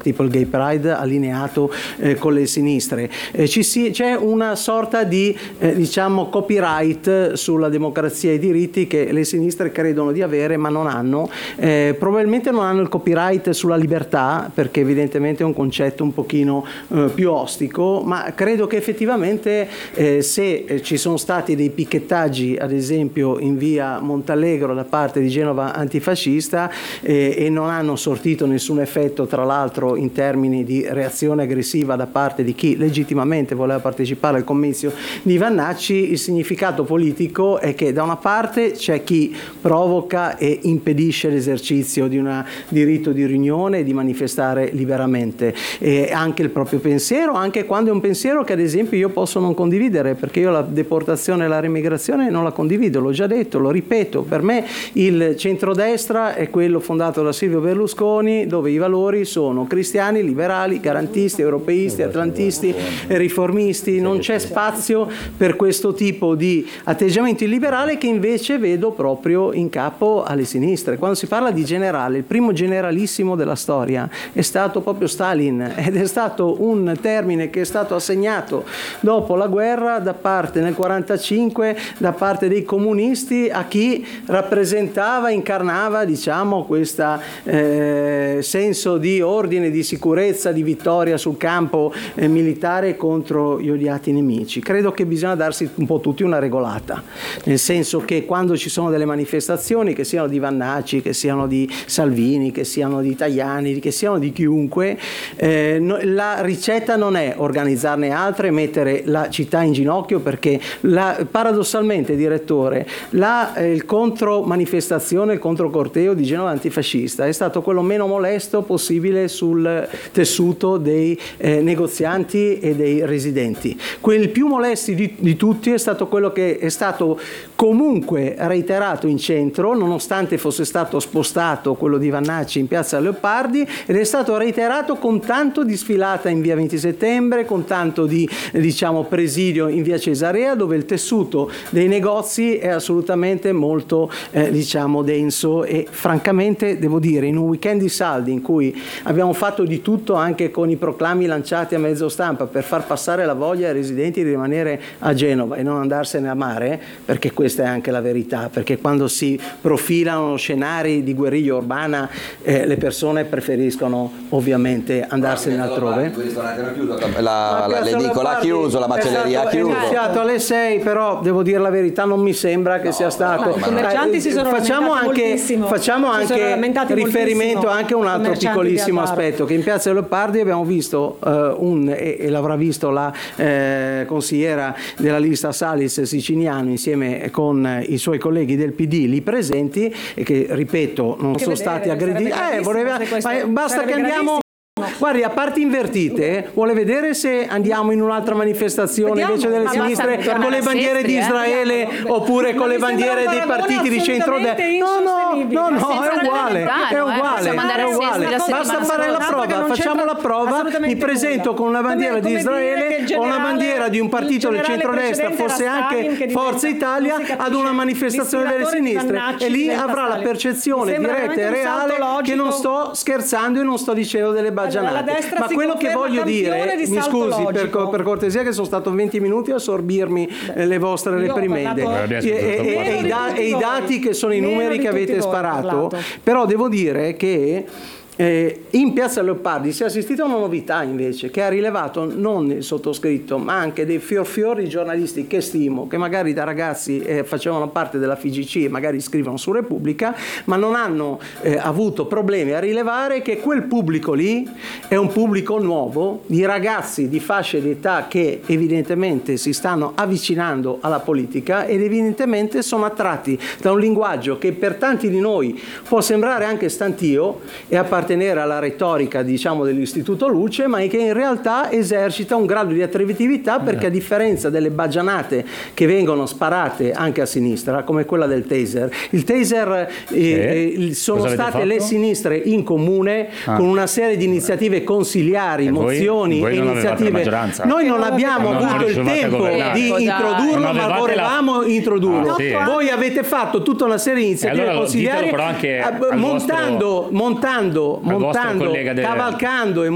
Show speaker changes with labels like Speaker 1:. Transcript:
Speaker 1: tipo il Gay Pride, allineato con le sinistre. C'è una sorta di diciamo copyright sulla democrazia e i diritti che le sinistre credono di avere ma non hanno. Probabilmente non hanno il copyright sulla libertà, perché evidentemente è un concetto un pochino più ostico, ma credo che effettivamente se ci sono stati dei picchettaggi, ad esempio in via Montallegro da parte di Genova antifascista, e non hanno sortito nessun effetto, tra l'altro in termini di reazione aggressiva da parte di chi legittimamente voleva partecipare al comizio di Vannacci, il significato politico è che da una parte c'è chi provoca e impedisce l'esercizio di un diritto di riunione e di manifestare liberamente, e anche il proprio pensiero, anche quando è un pensiero che ad esempio io posso non condividere, perché io la deportazione e la remigrazione non la condivido, l'ho già detto, lo ripeto. Per me il centrodestra è quello fondato da Silvio Berlusconi, dove i valori sono cristiani, liberali, garantisti, europeisti, atlantisti, riformisti. Non c'è spazio per questo tipo di atteggiamento illiberale che invece vedo proprio in capo alle sinistre. Quando si parla di generale, il primo generalissimo della storia è stato proprio Stalin, ed è stato un termine che è stato assegnato dopo la guerra da parte nel 1945 da parte dei comunisti a chi rappresentava, incarnava diciamo questo senso di ordine, di sicurezza, di vittoria sul campo militare contro gli odiati nemici. Credo che bisogna darsi un po' tutti una regolata, nel senso che quando ci sono delle manifestazioni, che siano di Vannacci, che siano di Salvini, che siano di Tajani, che siano di chiunque, la ricetta non è organizzarne altre e mettere la città in ginocchio, perché paradossalmente, direttore, il contromanifestazione, il controcorteo di Genova antifascista è stato quello meno molesto possibile sul tessuto dei negozianti e dei residenti. Quelli più molesti di tutti è stato quello che è stato comunque reiterato in centro, nonostante fosse stato spostato quello di Vannacci in piazza Leopardi, ed è stato reiterato con tanto di sfilata in via 20 settembre, con tanto di diciamo presidio in via Cesarea, dove il tessuto dei negozi è assolutamente molto diciamo denso, e francamente devo dire, in un weekend di saldi in cui abbiamo fatto di tutto, anche con i proclami lanciati a mezzo stampa per far passare la voglia ai residenti di rimanere a Genova e non andarsene a mare, perché questa è anche la verità, perché quando si profilano scenari di guerriglia urbana le persone preferiscono ovviamente andarsene altrove.
Speaker 2: L'edicola ha chiuso, la macelleria ha chiuso.
Speaker 1: È iniziato alle 6, però devo dire la verità, non mi sembra che sia stato.
Speaker 3: I commercianti si sono
Speaker 1: facciamo anche riferimento anche a un altro piccolissimo aspetto, che in piazza Leopardi abbiamo visto e l'avrà visto la consigliera della lista Salis Siciliano insieme con i suoi colleghi del PD lì presenti, e che ripeto non sono stati aggrediti. Basta che andiamo. Guardi, a parti invertite, vuole vedere se andiamo in un'altra manifestazione invece delle sinistre con le bandiere di Israele oppure con le bandiere dei partiti di centrodestra? No, è uguale. Basta fare la prova, facciamo la prova, mi presento con una bandiera di Israele o una bandiera di un partito del centrodestra, forse anche Forza Italia, ad una manifestazione delle sinistre, e lì avrà la percezione diretta e reale che non sto scherzando e non sto dicendo delle baggianate. Ma quello che voglio dire, mi scusi per cortesia che sono stato 20 minuti a sorbirmi le vostre reprimende e i dati che sono i numeri che avete sparato, però devo dire che in piazza Leopardi si è assistito a una novità invece che ha rilevato non il sottoscritto ma anche dei fiori giornalisti che stimo, che magari da ragazzi facevano parte della FIGC e magari scrivono su Repubblica, ma non hanno avuto problemi a rilevare che quel pubblico lì è un pubblico nuovo di ragazzi di fasce di età che evidentemente si stanno avvicinando alla politica ed evidentemente sono attratti da un linguaggio che per tanti di noi può sembrare anche stantio e appartenere alla retorica diciamo dell'Istituto Luce, ma che in realtà esercita un grado di attrattività, perché a differenza delle baggianate che vengono sparate anche a sinistra come quella del taser, il taser sono state le sinistre in comune con una serie di iniziative consiliari, mozioni e iniziative. Noi non abbiamo avuto il tempo di introdurlo, ma volevamo introdurlo. Voi avete fatto tutta una serie di iniziative consiliari montando, cavalcando e